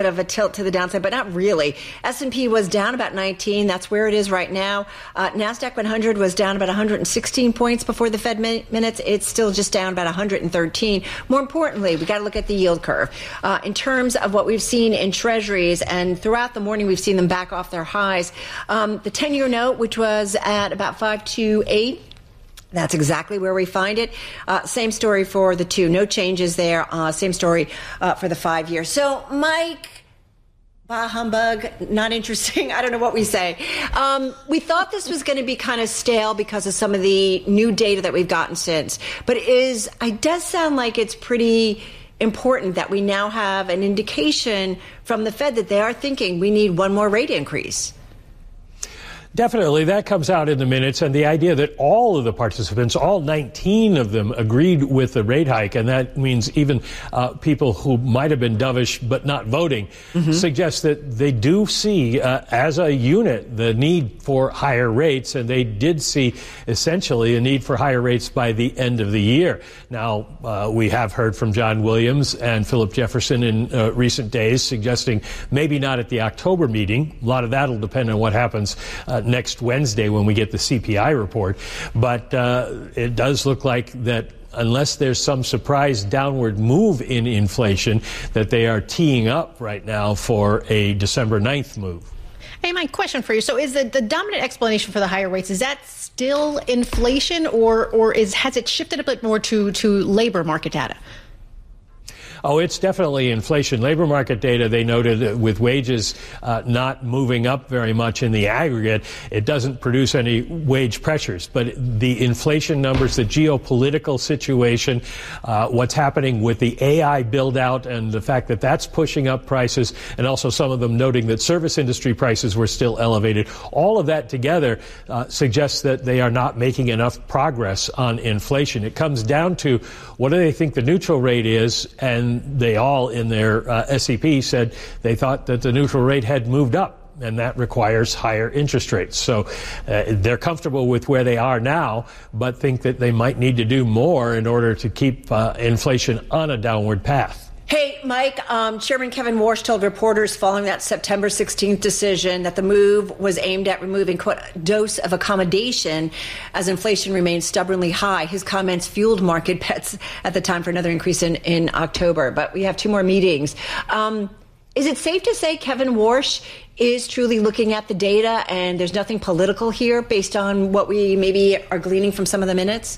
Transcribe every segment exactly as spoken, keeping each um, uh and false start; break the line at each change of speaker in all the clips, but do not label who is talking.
of a tilt to the downside, but not really. S and P was down about nineteen. That's where it is right now. Uh, NASDAQ one hundred was down about one hundred sixteen points before the Fed min- minutes. It's still just down about one hundred thirteen. More importantly, we got to look at the yield curve. Uh, in terms of what we've seen in treasuries, and throughout the morning, we've seen them back off their highs. Um, the ten-year note, which was at about five twenty-eight, that's exactly where we find it. Uh, same story for the two. No changes there. Uh, same story uh, for the five years. So, Mike, bah humbug, not interesting. I don't know what we say. Um, we thought this was going to be kind of stale because of some of the new data that we've gotten since. But it is, it does sound like it's pretty important that we now have an indication from the Fed that they are thinking we need one more rate increase.
Definitely. That comes out in the minutes. And the idea that all of the participants, all nineteen of them, agreed with the rate hike, and that means even uh, people who might have been dovish but not voting, mm-hmm. suggests that they do see, uh, as a unit, the need for higher rates. And they did see, essentially, a need for higher rates by the end of the year. Now, uh, we have heard from John Williams and Philip Jefferson in uh, recent days suggesting maybe not at the October meeting. A lot of that will depend on what happens uh, next Wednesday when we get the C P I report. But uh, it does look like that unless there's some surprise downward move in inflation, that they are teeing up right now for a December ninth move.
Hey, my question for you. So is the, the dominant explanation for the higher rates, is that still inflation, or or is has it shifted a bit more to, to labor market data?
Oh, it's definitely inflation. Labor market data, they noted, with wages uh, not moving up very much in the aggregate, it doesn't produce any wage pressures. But the inflation numbers, the geopolitical situation, uh, what's happening with the A I build-out and the fact that that's pushing up prices, and also some of them noting that service industry prices were still elevated, all of that together uh, suggests that they are not making enough progress on inflation. It comes down to what do they think the neutral rate is, and they all in their uh, S E P said they thought that the neutral rate had moved up, and that requires higher interest rates. So uh, they're comfortable with where they are now, but think that they might need to do more in order to keep uh, inflation on a downward path.
Hey, Mike, um, Chairman Kevin Warsh told reporters following that September sixteenth decision that the move was aimed at removing, quote, a dose of accommodation as inflation remains stubbornly high. His comments fueled market bets at the time for another increase in, in October. But we have two more meetings. Um, is it safe to say Kevin Warsh is truly looking at the data and there's nothing political here based on what we maybe are gleaning from some of the minutes?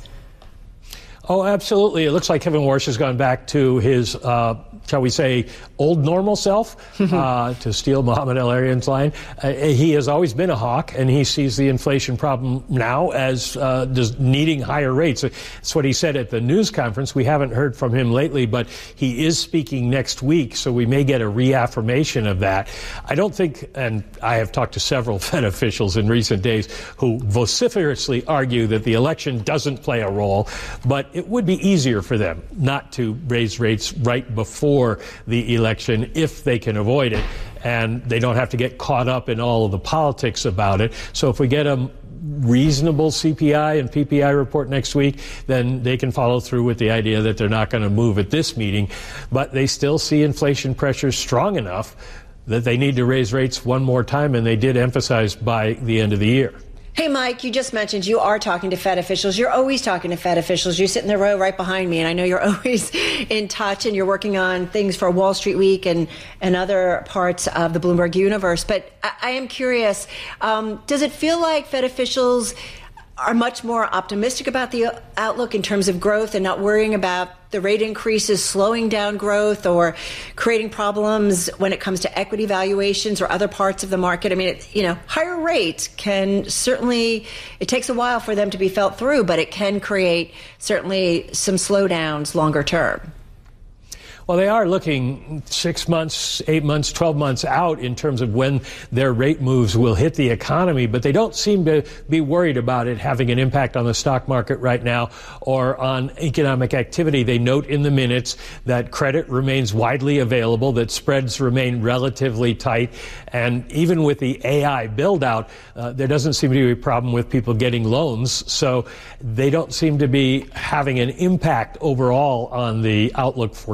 Oh, absolutely. It looks like Kevin Warsh has gone back to his, uh, shall we say, old normal self, uh, to steal Mohamed El-Erian's line. Uh, he has always been a hawk, and he sees the inflation problem now as uh, just needing higher rates. That's what he said at the news conference. We haven't heard from him lately, but he is speaking next week, so we may get a reaffirmation of that. I don't think, and I have talked to several Fed officials in recent days who vociferously argue that the election doesn't play a role, but it would be easier for them not to raise rates right before the election if they can avoid it, and they don't have to get caught up in all of the politics about it. So if we get a reasonable C P I and P P I report next week, then they can follow through with the idea that they're not going to move at this meeting, but they still see inflation pressures strong enough that they need to raise rates one more time, and they did emphasize by the end of the year.
Hey, Mike, you just mentioned you are talking to Fed officials. You're always talking to Fed officials. You sit in the row right behind me, and I know you're always in touch, and you're working on things for Wall Street Week and, and other parts of the Bloomberg universe. But I, I am curious, um, does it feel like Fed officials are much more optimistic about the outlook in terms of growth and not worrying about the rate increases slowing down growth or creating problems when it comes to equity valuations or other parts of the market? I mean, it, you know, higher rates can certainly, it takes a while for them to be felt through, but it can create certainly some slowdowns longer term.
Well, they are looking six months, eight months, twelve months out in terms of when their rate moves will hit the economy, but they don't seem to be worried about it having an impact on the stock market right now or on economic activity. They note in the minutes that credit remains widely available, that spreads remain relatively tight, and even with the A I build-out, uh, there doesn't seem to be a problem with people getting loans, so they don't seem to be having an impact overall on the outlook for continued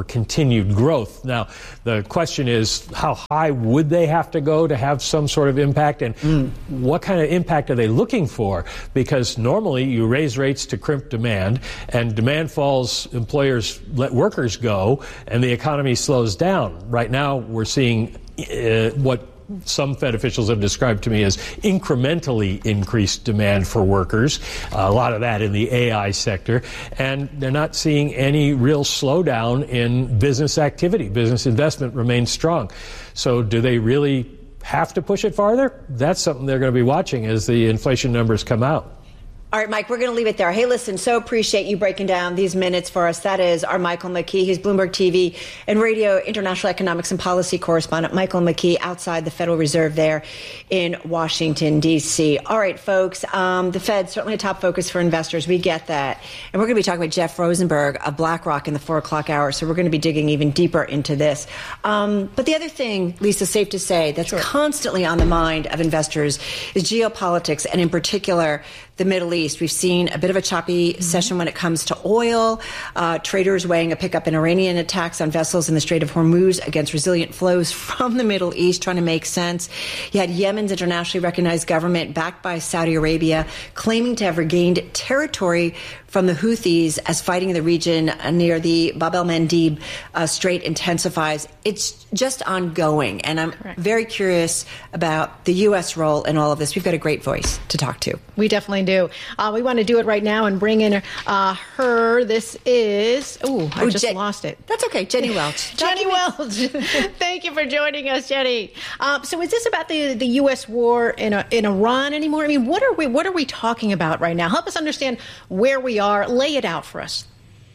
continued growth. Now, the question is, how high would they have to go to have some sort of impact, and mm. what kind of impact are they looking for? Because normally you raise rates to crimp demand, and demand falls, employers let workers go, and the economy slows down. Right now, we're seeing uh, what some Fed officials have described to me as incrementally increased demand for workers, a lot of that in the A I sector, and they're not seeing any real slowdown in business activity. Business investment remains strong. So do they really have to push it farther? That's something they're going to be watching as the inflation numbers come out.
All right, Mike, we're going to leave it there. Hey, listen, so appreciate you breaking down these minutes for us. That is our Michael McKee. He's Bloomberg T V and radio international economics and policy correspondent. Michael McKee outside the Federal Reserve there in Washington, D C. All right, folks, um, the Fed, certainly a top focus for investors. We get that. And we're going to be talking with Jeff Rosenberg of BlackRock in the four o'clock hour. So we're going to be digging even deeper into this. Um, but the other thing, Lisa, safe to say, that's sure. constantly on the mind of investors is geopolitics, and in particular, the Middle East. We've seen a bit of a choppy mm-hmm. session when it comes to oil. Uh, traders weighing a pickup in Iranian attacks on vessels in the Strait of Hormuz against resilient flows from the Middle East, trying to make sense. You had Yemen's internationally recognized government, backed by Saudi Arabia, claiming to have regained territory from the Houthis as fighting in the region near the Bab el-Mandeb uh, Strait intensifies. It's just ongoing, and I'm Correct. very curious about the U S role in all of this. We've got a great voice to talk to.
We definitely do. Uh, we want to do it right now and bring in uh, her. This is, oh, I just Jen- lost it.
That's okay, Jenny Welch.
Jenny Welch. Thank you for joining us, Jenny. Um, so is this about the, the U S war in uh, in Iran anymore? I mean, what are we what are we talking about right now? Help us understand where we are. Lay it out for us.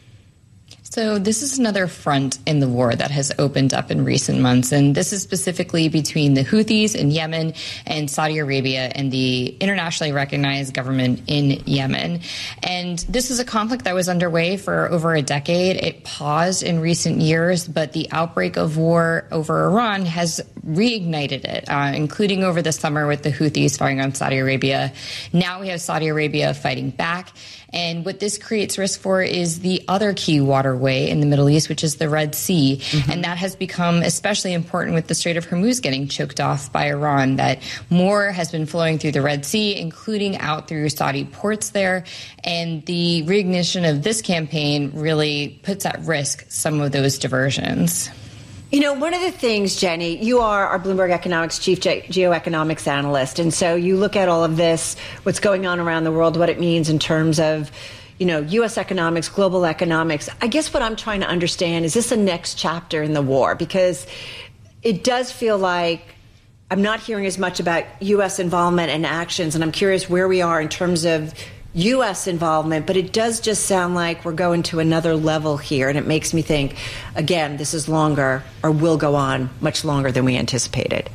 So this is another front in the war that has opened up in recent months, and this is specifically between the Houthis in Yemen and Saudi Arabia and the internationally recognized government in Yemen. And this is a conflict that was underway for over a decade. It paused in recent years, but the outbreak of war over Iran has reignited it, uh, including over the summer with the Houthis firing on Saudi Arabia. Now we have Saudi Arabia fighting back. And what this creates risk for is the other key waterway in the Middle East, which is the Red Sea. Mm-hmm. And that has become especially important with the Strait of Hormuz getting choked off by Iran, that more has been flowing through the Red Sea, including out through Saudi ports there. And the reignition of this campaign really puts at risk some of those diversions.
You know, one of the things, Jenny, you are our Bloomberg Economics chief ge- geoeconomics analyst. And so you look at all of this, what's going on around the world, what it means in terms of, you know, U S economics, global economics. I guess what I'm trying to understand, is this a next chapter in the war? Because it does feel like I'm not hearing as much about U S involvement and actions. And I'm curious where we are in terms of U S involvement, but it does just sound like we're going to another level here. And it makes me think, again, this is longer, or will go on much longer than we anticipated.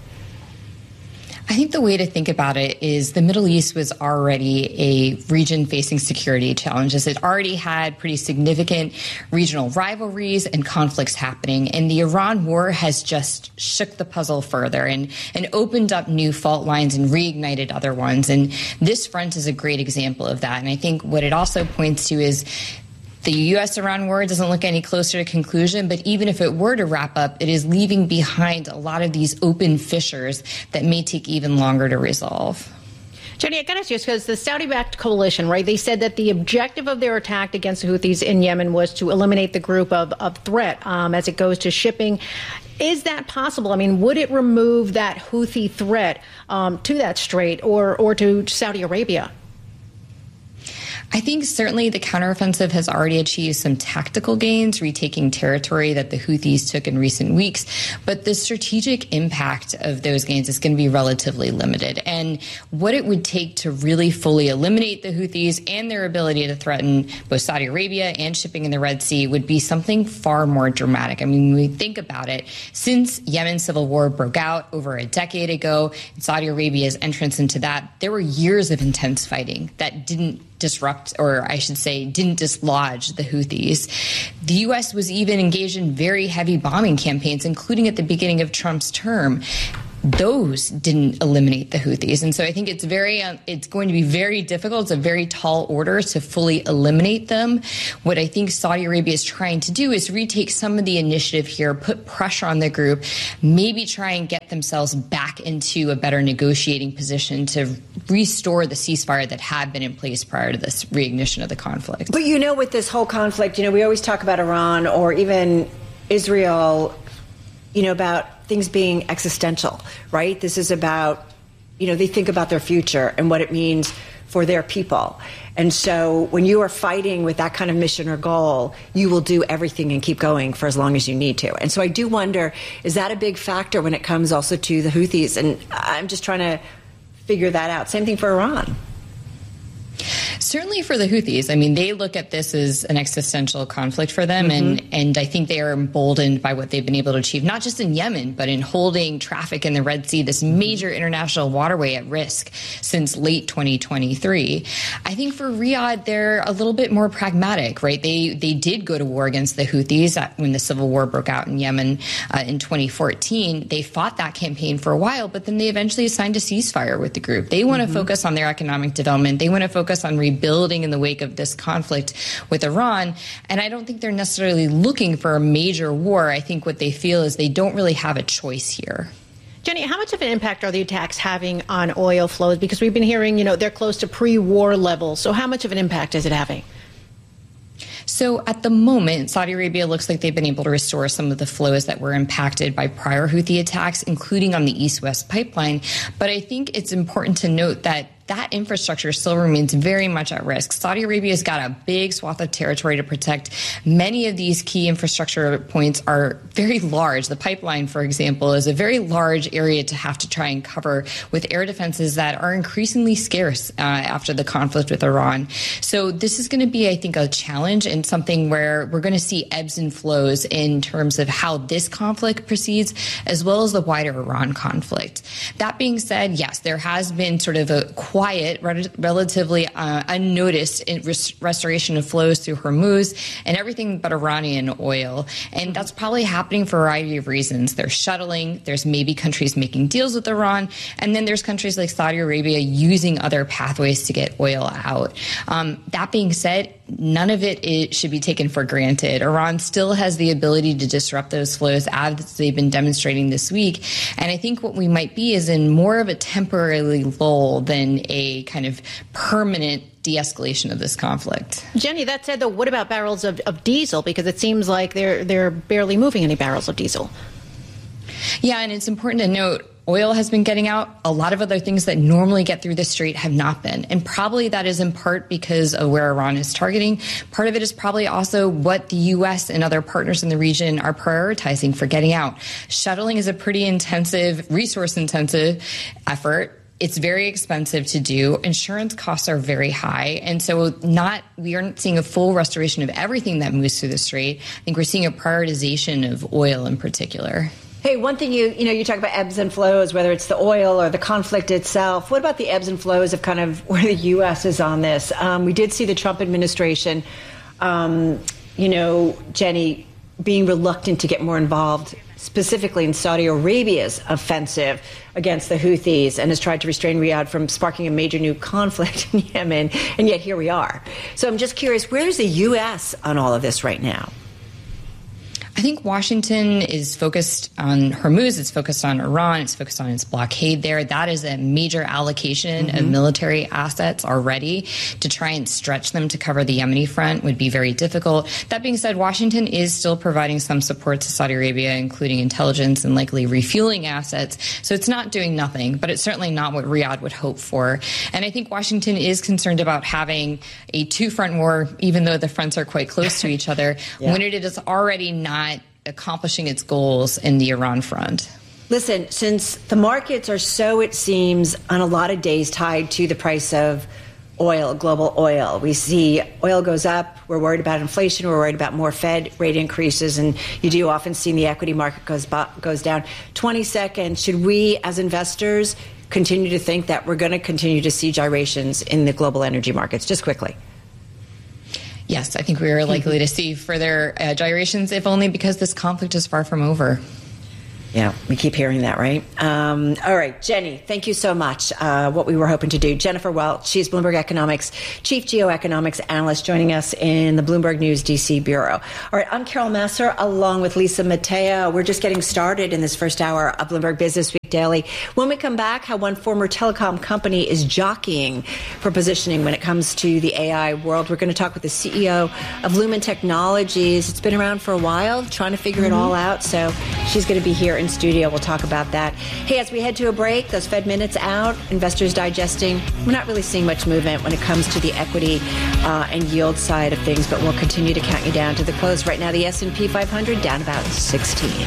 I think the way to think about it is the Middle East was already a region facing security challenges. It already had pretty significant regional rivalries and conflicts happening. And the Iran war has just shook the puzzle further and, and opened up new fault lines and reignited other ones. And this front is a great example of that. And I think what it also points to is the U S-Iran war doesn't look any closer to conclusion, but even if it were to wrap up, it is leaving behind a lot of these open fissures that may take even longer to resolve.
Jenny, I got to ask you, because the Saudi-backed coalition, right, they said that the objective of their attack against the Houthis in Yemen was to eliminate the group of, of threat um, as it goes to shipping. Is that possible? I mean, would it remove that Houthi threat um, to that strait or, or to Saudi Arabia?
I think certainly the counteroffensive has already achieved some tactical gains, retaking territory that the Houthis took in recent weeks. But the strategic impact of those gains is going to be relatively limited. And what it would take to really fully eliminate the Houthis and their ability to threaten both Saudi Arabia and shipping in the Red Sea would be something far more dramatic. I mean, when we think about it, since Yemen's civil war broke out over a decade ago, and Saudi Arabia's entrance into that, there were years of intense fighting that didn't disrupt, or I should say, didn't dislodge the Houthis. The U S was even engaged in very heavy bombing campaigns, including at the beginning of Trump's term. those didn't eliminate the Houthis. And so I think it's very, um, it's going to be very difficult. It's a very tall order to fully eliminate them. What I think Saudi Arabia is trying to do is retake some of the initiative here, put pressure on the group, maybe try and get themselves back into a better negotiating position to restore the ceasefire that had been in place prior to this reignition of the conflict.
But you know, with this whole conflict, you know, we always talk about Iran or even Israel, you know, about things being existential, right? This is about, you know, they think about their future and what it means for their people. And so when you are fighting with that kind of mission or goal, you will do everything and keep going for as long as you need to. And so I do wonder, is that a big factor when it comes also to the Houthis? And I'm just trying to figure that out. Same thing for Iran.
Certainly for the Houthis. I mean, they look at this as an existential conflict for them, mm-hmm. and, and I think they are emboldened by what they've been able to achieve, not just in Yemen, but in holding traffic in the Red Sea, this major international waterway, at risk since late twenty twenty-three. I think for Riyadh, they're a little bit more pragmatic, right? They they did go to war against the Houthis when the civil war broke out in Yemen uh, in twenty fourteen. They fought that campaign for a while, but then they eventually signed a ceasefire with the group. They want to mm-hmm. focus on their economic development. They want to focus on rebuilding in the wake of this conflict with Iran. And I don't think they're necessarily looking for a major war. I think what they feel is they don't really have a choice here.
Jenny, how much of an impact are the attacks having on oil flows? Because we've been hearing, you know, they're close to pre-war levels. So how much of an impact is it having?
So at the moment, Saudi Arabia looks like they've been able to restore some of the flows that were impacted by prior Houthi attacks, including on the East-West pipeline. But I think it's important to note that that infrastructure still remains very much at risk. Saudi Arabia's got a big swath of territory to protect. Many of these key infrastructure points are very large. The pipeline, for example, is a very large area to have to try and cover with air defenses that are increasingly scarce uh, after the conflict with Iran. So this is going to be, I think, a challenge and something where we're going to see ebbs and flows in terms of how this conflict proceeds, as well as the wider Iran conflict. That being said, yes, there has been sort of a quiet, relatively uh, unnoticed in res- restoration of flows through Hormuz and everything but Iranian oil. And that's probably happening for a variety of reasons. There's shuttling, there's maybe countries making deals with Iran, and then there's countries like Saudi Arabia using other pathways to get oil out. Um, that being said, none of it, it should be taken for granted. Iran still has the ability to disrupt those flows, as they've been demonstrating this week. And I think what we might be is in more of a temporary lull than a kind of permanent de-escalation of this conflict.
Jenny, that said, though, what about barrels of, of diesel? Because it seems like they're they're barely moving any barrels of diesel.
Yeah, and it's important to note, oil has been getting out. A lot of other things that normally get through the strait have not been. And probably that is in part because of where Iran is targeting. Part of it is probably also what the U S and other partners in the region are prioritizing for getting out. Shuttling is a pretty intensive, resource-intensive effort. It's very expensive to do. Insurance costs are very high. And so not we aren't seeing a full restoration of everything that moves through the strait. I think we're seeing a prioritization of oil in particular.
Hey, one thing you you know, you talk about ebbs and flows, whether it's the oil or the conflict itself. What about the ebbs and flows of kind of where the U S is on this? Um, we did see the Trump administration, um, you know, Jenny, being reluctant to get more involved, specifically in Saudi Arabia's offensive against the Houthis, and has tried to restrain Riyadh from sparking a major new conflict in Yemen. And yet here we are. So I'm just curious, where is the U S on all of this right now?
I think Washington is focused on Hormuz, it's focused on Iran, it's focused on its blockade there. That is a major allocation mm-hmm. of military assets already. To try and stretch them to cover the Yemeni front would be very difficult. That being said, Washington is still providing some support to Saudi Arabia, including intelligence and likely refueling assets. So it's not doing nothing, but it's certainly not what Riyadh would hope for. And I think Washington is concerned about having a two-front war, even though the fronts are quite close to each other, yeah. when it is already not accomplishing its goals in the Iran front.
Listen, since the markets are so, it seems, on a lot of days tied to the price of oil, global oil. We see oil goes up, we're worried about inflation, we're worried about more Fed rate increases, and you do often see the equity market goes goes down. twenty seconds, should we as investors continue to think that we're going to continue to see gyrations in the global energy markets? Just quickly.
Yes, I think we are likely to see further uh, gyrations, if only because this conflict is far from over.
Yeah, we keep hearing that, right? Um, all right, Jenny, thank you so much. Uh, what we were hoping to do. Jennifer Welch, she's Bloomberg Economics Chief Geoeconomics Analyst, joining us in the Bloomberg News D C Bureau. All right, I'm Carol Massar, along with Lisa Mateo. We're just getting started in this first hour of Bloomberg Business Week Daily. When we come back, how one former telecom company is jockeying for positioning when it comes to the A I world. We're going to talk with the C E O of Lumen Technologies. It's been around for a while, trying to figure mm-hmm. it all out. So she's going to be here in studio. We'll talk about that. Hey, as we head to a break, those Fed minutes out, investors digesting. We're not really seeing much movement when it comes to the equity uh, and yield side of things, but we'll continue to count you down to the close. Right now, the S and P five hundred down about sixteen.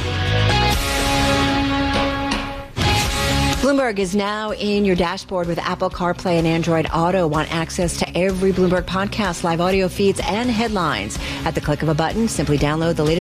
Bloomberg is now in your dashboard with Apple CarPlay and Android Auto. Want access to every Bloomberg podcast, live audio feeds, and headlines at the click of a button? Simply download the latest